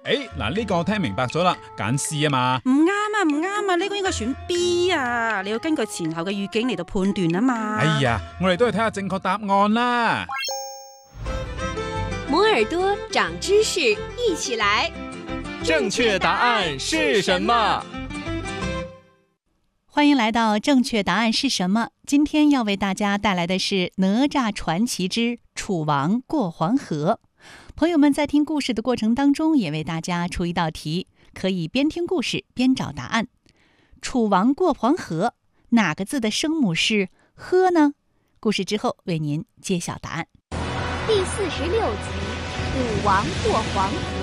嗱呢個我聽明白咗啦，揀 C 啊嘛。 唔啱啊，呢個應該選 B 啊，你要根據前後嘅語境嚟到判斷啊嘛。 哎呀，我哋都係睇下正確答案啦。 摩耳朵長知識，一起來。 正確答案是什麼？ 歡迎來到正確答案是什麼？今天要為大家帶來的是哪吒傳奇之楚王過黃河。朋友們在聽故事的過程當中，也為大家出一道題，可以邊聽故事邊找答案。楚王過黃河，哪個字的聲母是呵呢？故事之後為您揭曉答案。 第46集，楚王過黃河。